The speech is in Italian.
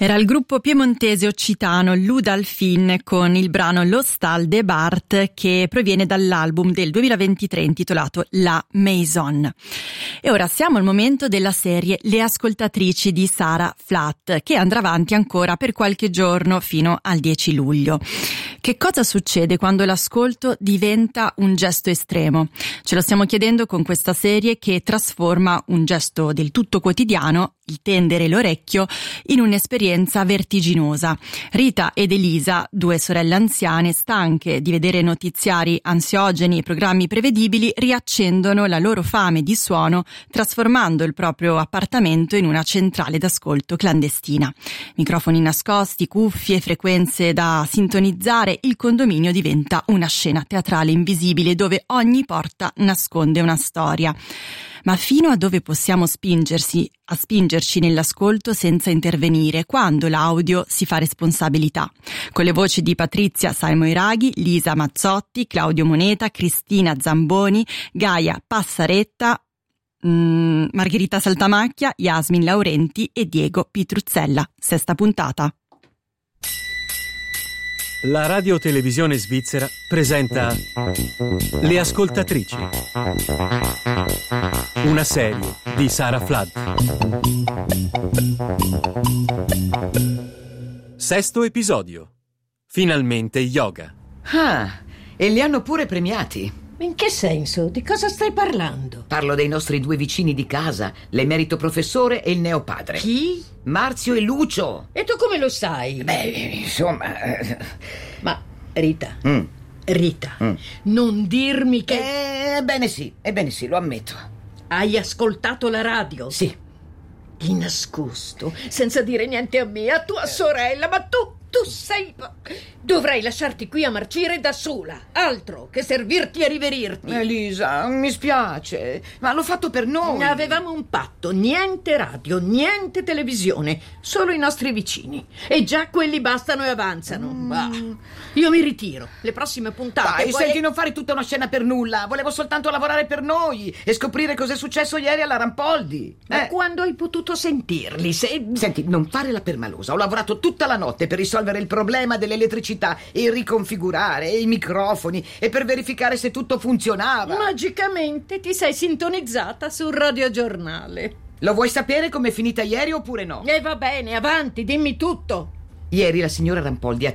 Era il gruppo piemontese occitano Ludalfin con il brano L'Hostal de Bart, che proviene dall'album del 2023 intitolato La Maison. E ora siamo al momento della serie Le ascoltatrici di Sarah Flatt, che andrà avanti ancora per qualche giorno fino al 10 luglio. Che cosa succede quando l'ascolto diventa un gesto estremo? Ce lo stiamo chiedendo con questa serie che trasforma un gesto del tutto quotidiano, il tendere l'orecchio, in un'esperienza vertiginosa. Rita ed Elisa, due sorelle anziane stanche di vedere notiziari ansiogeni e programmi prevedibili, riaccendono la loro fame di suono trasformando il proprio appartamento in una centrale d'ascolto clandestina. Microfoni nascosti, cuffie, frequenze da sintonizzare, il condominio diventa una scena teatrale invisibile dove ogni porta nasconde una storia. Ma fino a dove possiamo spingerci nell'ascolto senza intervenire quando l'audio si fa responsabilità? Con le voci di Patrizia Salmoiraghi, Lisa Mazzotti, Claudio Moneta, Cristina Zamboni, Gaia Passaretta, Margherita Saltamacchia, Yasmin Laurenti e Diego Pitruzzella. Sesta puntata. La radiotelevisione svizzera presenta Le ascoltatrici, una serie di Sarah Flatt. Sesto episodio. Finalmente yoga. Ah, e li hanno pure premiati. In che senso? Di cosa stai parlando? Parlo dei nostri due vicini di casa, l'emerito professore e il neopadre. Chi? Marzio e Lucio. E tu come lo sai? Beh, insomma... Ma, Rita, non dirmi che... Ebbene sì, lo ammetto. Hai ascoltato la radio? Sì. Di nascosto, senza dire niente a me, a tua sorella, ma tu sei... Dovrai lasciarti qui a marcire da sola, altro che servirti e riverirti. Elisa, mi spiace, ma l'ho fatto per noi. Avevamo un patto, niente radio, niente televisione, solo i nostri vicini. E già quelli bastano e avanzano. Bah, io mi ritiro, le prossime puntate... Dai, senti, non fare tutta una scena per nulla. Volevo soltanto lavorare per noi e scoprire cos'è successo ieri alla Rampoldi. Ma quando hai potuto sentirli? Senti, non fare la permalosa. Ho lavorato tutta la notte per risolvere il problema dell'elettricità e riconfigurare i microfoni e per verificare se tutto funzionava. Magicamente ti sei sintonizzata sul radiogiornale. Lo vuoi sapere com'è finita ieri oppure no? E va bene, avanti, dimmi tutto. Ieri la signora Rampoldi ha